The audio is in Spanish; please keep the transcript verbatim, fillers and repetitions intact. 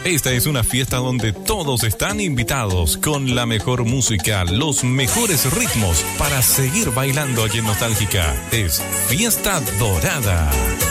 Esta es una fiesta donde todos están invitados con la mejor música, los mejores ritmos para seguir bailando aquí en Nostálgica. Es Fiesta Dorada.